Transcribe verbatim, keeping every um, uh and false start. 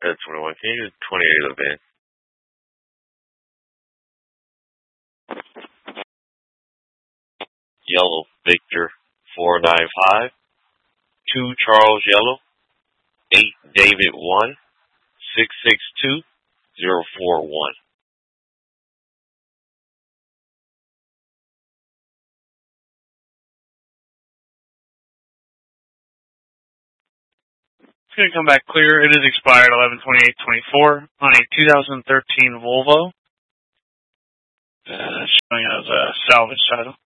That's twenty-one. Can you do twenty-eight of Ben? Yellow Victor four nine five. two Charles Yellow. eight David one. six six two zero four one. It's going to come back clear. It is expired eleven twenty-eight twenty-four on a two thousand thirteen Volvo. Uh, showing as a salvage title.